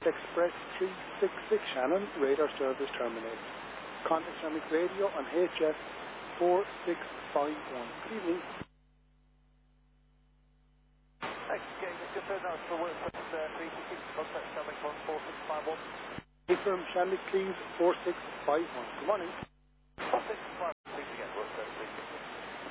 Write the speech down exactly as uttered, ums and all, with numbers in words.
Express three six six Shannon, radar service terminated. Contact Shamrock Radio on H F four six five one. Good evening. Okay, just confirm that for work uh, three six six, contact Shamrock on four six five one. Confirm Shamrock, please, four six five one. Good morning.